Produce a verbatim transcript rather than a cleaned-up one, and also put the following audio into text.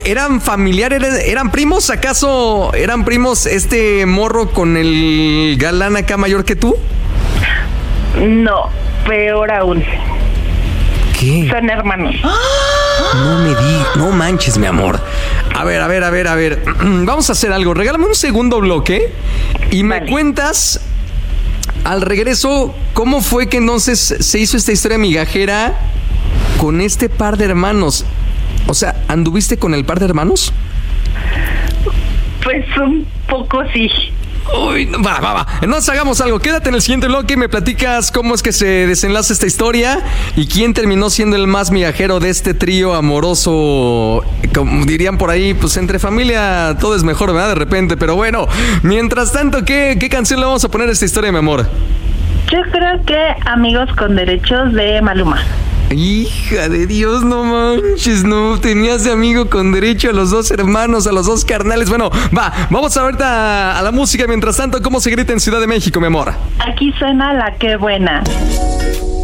¿Eran familiares? ¿Eran primos? ¿Acaso eran primos este morro con el galán acá mayor que tú? No, peor aún. ¿Qué? Son hermanos. No me di, no manches, mi amor. A ver, a ver, a ver, a ver. Vamos a hacer algo. Regálame un segundo bloque y me Vale. cuentas al regreso cómo fue que entonces se hizo esta historia migajera con este par de hermanos. O sea, ¿anduviste con el par de hermanos? Pues un poco sí. Uy, va, va, va. Entonces hagamos algo. Quédate en el siguiente bloque y me platicas cómo es que se desenlaza esta historia y quién terminó siendo el más migajero de este trío amoroso. Como dirían por ahí, pues entre familia todo es mejor, ¿verdad? De repente. Pero bueno, mientras tanto, ¿qué, qué canción le vamos a poner a esta historia, mi amor? Yo creo que Amigos con Derechos de Maluma. Hija de Dios, no manches, no tenías de amigo con derecho a los dos hermanos, a los dos carnales. Bueno, va, vamos ahorita a la música. Mientras tanto, ¿cómo se grita en Ciudad de México, mi amor? Aquí suena La Qué Buena.